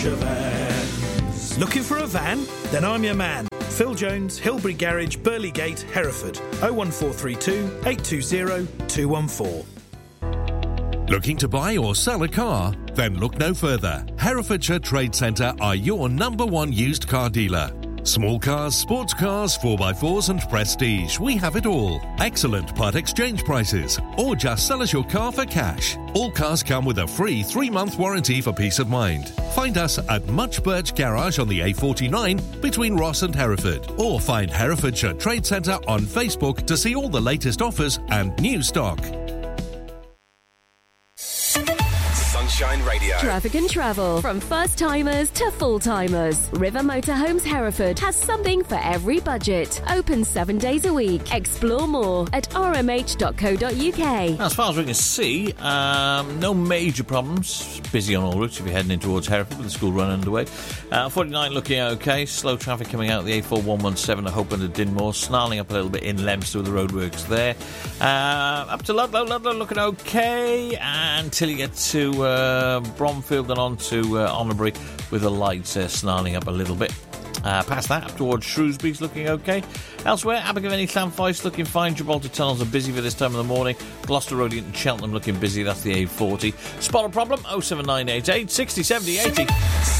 Vans. Looking for a van? Then I'm your man. Phil Jones, Hilbury Garage, Burley Gate, Hereford. 01432 820 214. Looking to buy or sell a car? Then look no further. Herefordshire Trade Centre are your number one used car dealer. Small cars, sports cars, 4x4s and prestige. We have it all. Excellent part exchange prices. Or just sell us your car for cash. All cars come with a free 3-month warranty for peace of mind. Find us at Much Birch Garage on the A49 between Ross and Hereford. Or find Herefordshire Trade Centre on Facebook to see all the latest offers and new stock. Sunshine Radio. Traffic and travel. From first-timers to full-timers. River Motorhomes Hereford has something for every budget. Open 7 days a week. Explore more at rmh.co.uk. As far as we can see, no major problems. Busy on all routes if you're heading in towards Hereford with the school run underway. 49 looking okay. Slow traffic coming out the A4117 I hope into Dinmore. Snarling up a little bit in Leominster with the roadworks there. Up to Ludlow looking okay until you get to Bromfield and on to Honbury with the lights snarling up a little bit. Past that, up towards Shrewsbury's looking okay. Elsewhere, Abergavenny, Llanfaes looking fine. Gibraltar tunnels are busy for this time of the morning. Gloucester Road and Cheltenham looking busy. That's the A40. Spot a problem, 07988 60 70 80.